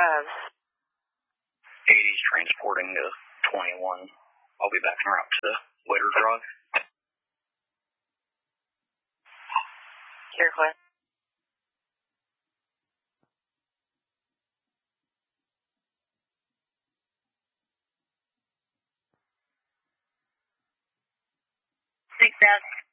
80's transporting to 21. I'll be back en route to Waiter Drive. Clear, Quinn. Six